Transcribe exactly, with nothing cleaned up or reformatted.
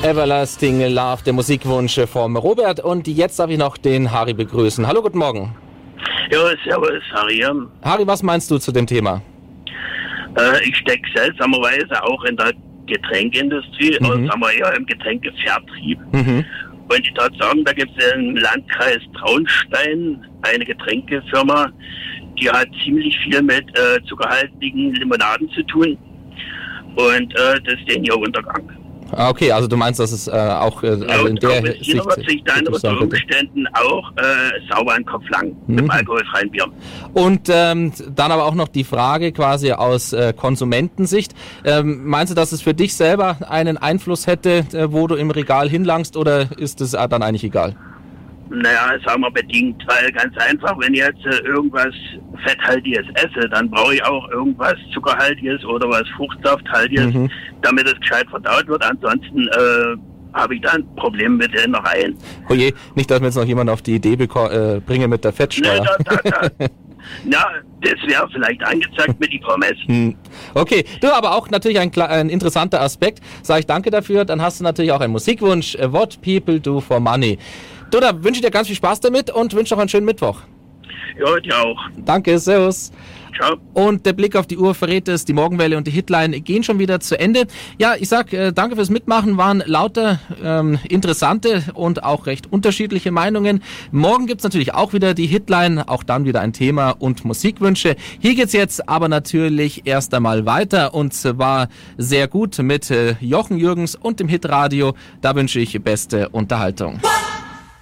Everlasting Love, der Musikwunsch vom Robert. Und jetzt darf ich noch den Harry begrüßen. Hallo, guten Morgen. Ja, servus, Harry. Harry, was meinst du zu dem Thema? Äh, ich stecke seltsamerweise auch in der Getränkeindustrie, mhm. und sagen wir eher im Getränkevertrieb. Mhm. Und ich darf sagen, da gibt es im Landkreis Traunstein eine Getränkefirma, die hat ziemlich viel mit äh, zuckerhaltigen Limonaden zu tun. Und äh, das ist denen ihr Untergang. Ah, okay, also du meinst, dass es äh, auch äh, ja, also in der Sicht wird sich dann unter Umständen auch äh, sauber an den Kopf langen, mhm. mit alkoholfreien Bier. Und ähm, dann aber auch noch die Frage quasi aus äh, Konsumentensicht. Ähm, meinst du, dass es für dich selber einen Einfluss hätte, äh, wo du im Regal hinlangst, oder ist es äh, dann eigentlich egal? Naja, sagen wir bedingt, weil ganz einfach, wenn ich jetzt äh, irgendwas Fetthaltiges esse, dann brauche ich auch irgendwas Zuckerhaltiges oder was Fruchtsafthaltiges, mhm. damit es gescheit verdaut wird. Ansonsten äh, habe ich dann Probleme mit den Reihen. Oh je, nicht, dass mir jetzt noch jemand auf die Idee beko- äh, bringe mit der Fettsteuer. Nee, da, da, da. Na, das wäre vielleicht angezeigt mit die Promesse. Okay, du, aber auch natürlich ein, ein interessanter Aspekt. Sag ich danke dafür. Dann hast du natürlich auch einen Musikwunsch. What people do for money. Du, da wünsche ich dir ganz viel Spaß damit und wünsche noch einen schönen Mittwoch. Ja, dir auch. Danke, servus. Ciao. Und der Blick auf die Uhr verrät es, die Morgenwelle und die Hitline gehen schon wieder zu Ende. Ja, ich sag äh, danke fürs Mitmachen, waren lauter ähm, interessante und auch recht unterschiedliche Meinungen. Morgen gibt's natürlich auch wieder die Hitline, auch dann wieder ein Thema und Musikwünsche. Hier geht's jetzt aber natürlich erst einmal weiter, und zwar sehr gut mit äh, Jochen Jürgens und dem Hitradio. Da wünsche ich beste Unterhaltung.